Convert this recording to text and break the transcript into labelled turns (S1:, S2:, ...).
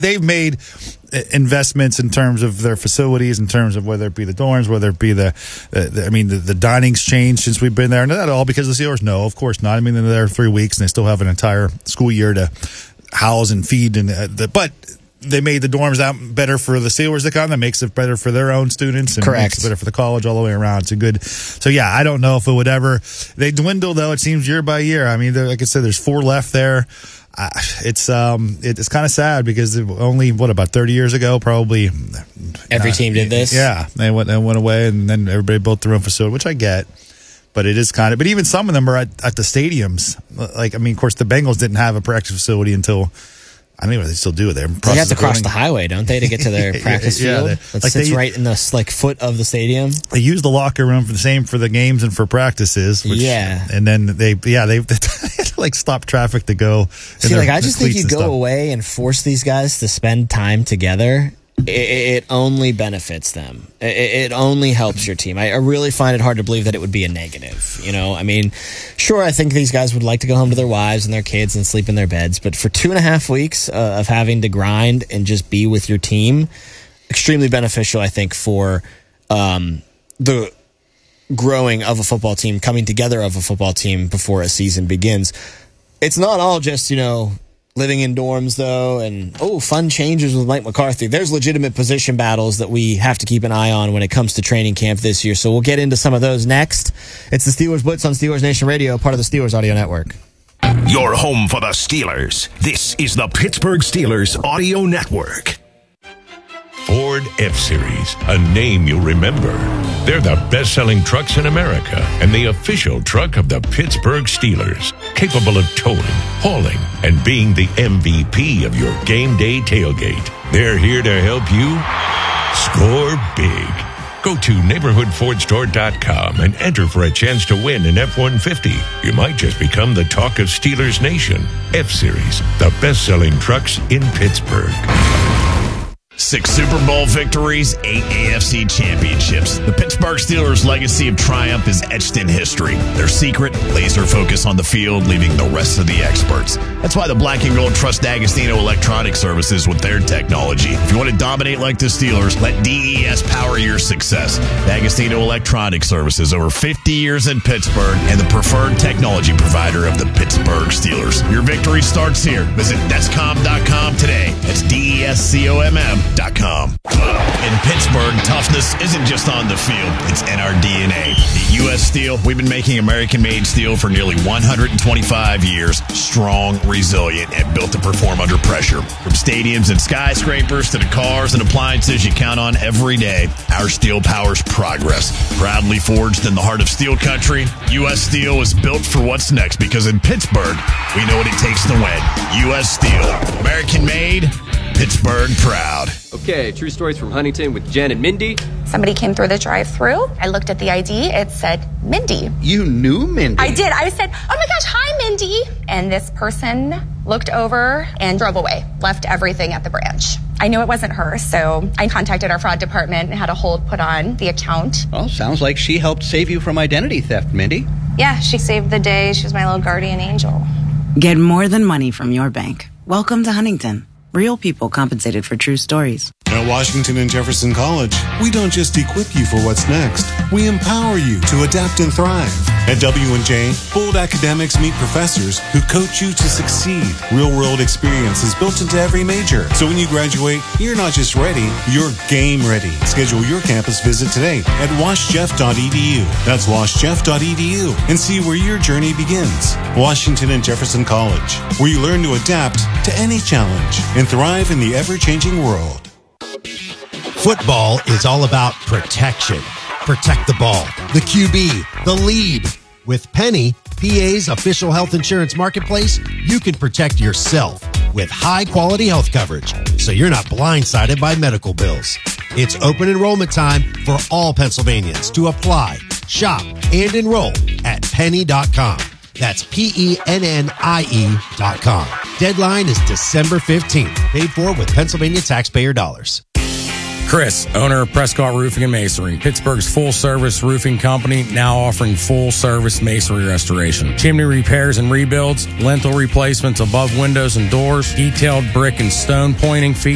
S1: they've made investments in terms of their facilities, in terms of whether it be the dorms, whether it be the dining's changed since we've been there. Not at all because of the Steelers. No, of course not. I mean, they're there 3 weeks and they still have an entire school year to house and feed. But they made the dorms out better for the Steelers to come. That makes it better for their own students. And
S2: Correct.
S1: Makes it better for the college all the way around. It's a good. So, yeah, I don't know if it would ever. They dwindle, though, it seems, year by year. I mean, like I said, there's 4 left there. It's kind of sad because only, about 30 years ago, probably.
S2: Every team did this?
S1: Yeah. They went away, and then everybody built their own facility, which I get. But it is kind of. But even some of them are at the stadiums. Like, I mean, of course, the Bengals didn't have a practice facility until. I don't know if they still do it.
S2: They have to cross the highway, don't they, to get to their practice field? That sits right in the foot of the stadium.
S1: They use the locker room for the games and for practices. And then they like stop traffic to go.
S2: See, I just think you go away and force these guys to spend time together. It only benefits them. It only helps your team. I really find it hard to believe that it would be a negative. I mean, sure, I think these guys would like to go home to their wives and their kids and sleep in their beds. But for 2.5 weeks of having to grind and just be with your team, extremely beneficial, I think, for the growing of a football team, coming together of a football team before a season begins. It's not all just, living in dorms, though, and, fun changes with Mike McCarthy. There's legitimate position battles that we have to keep an eye on when it comes to training camp this year, so we'll get into some of those next. It's the Steelers Blitz on Steelers Nation Radio, part of the Steelers Audio Network.
S3: Your home for the Steelers. This is the Pittsburgh Steelers Audio Network.
S4: Ford F-Series, a name you'll remember. They're the best-selling trucks in America and the official truck of the Pittsburgh Steelers, capable of towing, hauling, and being the MVP of your game day tailgate. They're here to help you score big. Go to neighborhoodfordstore.com and enter for a chance to win an F-150. You might just become the talk of Steelers Nation. F-Series, the best-selling trucks in Pittsburgh.
S5: 6 Super Bowl victories, 8 AFC championships. The Pittsburgh Steelers' legacy of triumph is etched in history. Their secret, laser focus on the field, leaving the rest of the experts. That's why the Black and Gold trust D'Agostino Electronic Services with their technology. If you want to dominate like the Steelers, let DES power your success. D'Agostino Electronic Services, over 50 years in Pittsburgh, and the preferred technology provider of the Pittsburgh Steelers. Your victory starts here. Visit Descom.com today. That's DESCOMM.com. In Pittsburgh, toughness isn't just on the field, it's in our DNA. At U.S. Steel, we've been making American-made steel for nearly 125 years, strong, resilient, and built to perform under pressure. From stadiums and skyscrapers to the cars and appliances you count on every day, our steel powers progress. Proudly forged in the heart of steel country, U.S. Steel is built for what's next because in Pittsburgh, we know what it takes to win. U.S. Steel, American-made, Pittsburgh proud.
S6: Okay, true stories from Huntington with Jen and Mindy.
S7: Somebody came through the drive-thru. I looked at the ID. It said Mindy.
S8: You knew Mindy?
S7: I did. I said, oh my gosh, hi, Mindy. And this person looked over and drove away, left everything at the branch. I knew it wasn't her, so I contacted our fraud department and had a hold put on the account.
S8: Well, sounds like she helped save you from identity theft, Mindy.
S7: Yeah, she saved the day. She was my little guardian angel.
S9: Get more than money from your bank. Welcome to Huntington. Real people compensated for true stories.
S10: At Washington and Jefferson College, we don't just equip you for what's next. We empower you to adapt and thrive. At W&J, bold academics meet professors who coach you to succeed. Real-world experience is built into every major. So when you graduate, you're not just ready, you're game ready. Schedule your campus visit today at washjeff.edu. That's washjeff.edu and see where your journey begins. Washington and Jefferson College, where you learn to adapt to any challenge and thrive in the ever-changing world.
S11: Football is all about protection. Protect the ball, the QB, the lead. With Penny, PA's official health insurance marketplace, you can protect yourself with high-quality health coverage, so you're not blindsided by medical bills. It's open enrollment time for all Pennsylvanians to apply, shop, and enroll at penny.com. That's PENNIE.com. Deadline is December 15th. Paid for with Pennsylvania taxpayer dollars.
S12: Chris, owner of Prescott Roofing and Masonry, Pittsburgh's full-service roofing company, now offering full-service masonry restoration, chimney repairs and rebuilds, lintel replacements above windows and doors, detailed brick and stone pointing features,